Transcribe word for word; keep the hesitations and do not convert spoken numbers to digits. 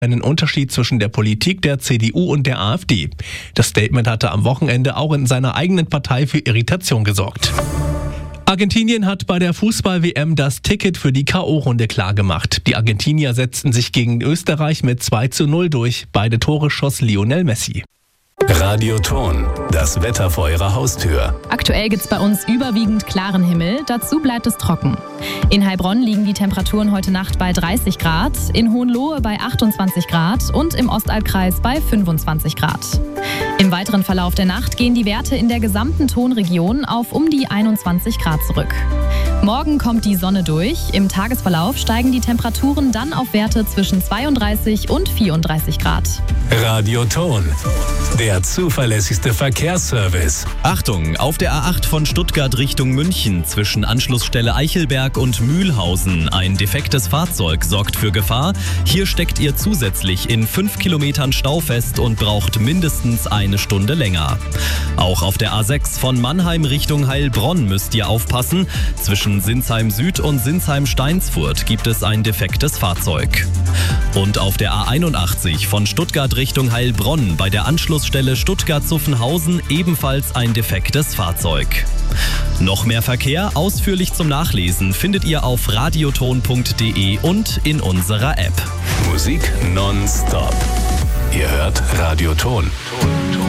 einen Unterschied zwischen der Politik der C D U und der AfD. Das Statement hatte am Wochenende auch in seiner eigenen Partei für Irritation gesorgt. Argentinien hat bei der Fußball-W M das Ticket für die K O-Runde klargemacht. Die Argentinier setzten sich gegen Österreich mit zwei zu null durch. Beide Tore schoss Lionel Messi. Radio Ton, das Wetter vor Ihrer Haustür. Aktuell gibt's bei uns überwiegend klaren Himmel, dazu bleibt es trocken. In Heilbronn liegen die Temperaturen heute Nacht bei dreißig Grad, in Hohenlohe bei achtundzwanzig Grad und im Ostalbkreis bei fünfundzwanzig Grad. Im weiteren Verlauf der Nacht gehen die Werte in der gesamten Tonregion auf um die einundzwanzig Grad zurück. Morgen kommt die Sonne durch, im Tagesverlauf steigen die Temperaturen dann auf Werte zwischen zweiunddreißig und vierunddreißig Grad. Radio Ton, der zuverlässigste Verkehrsservice. Achtung, auf der A acht von Stuttgart Richtung München zwischen Anschlussstelle Eichelberg und Mühlhausen. Ein defektes Fahrzeug sorgt für Gefahr. Hier steckt ihr zusätzlich in fünf Kilometern Stau fest und braucht mindestens eine Stunde länger. Auch auf der A sechs von Mannheim Richtung Heilbronn müsst ihr aufpassen. Zwischen Sinsheim Süd und Sinsheim Steinsfurt gibt es ein defektes Fahrzeug. Und auf der A einundachtzig von Stuttgart Richtung Heilbronn bei der Anschlussstelle Stuttgart-Zuffenhausen ebenfalls ein defektes Fahrzeug. Noch mehr Verkehr ausführlich zum Nachlesen findet ihr auf radioton punkt de und in unserer App. Musik nonstop. Ihr hört Radio Ton.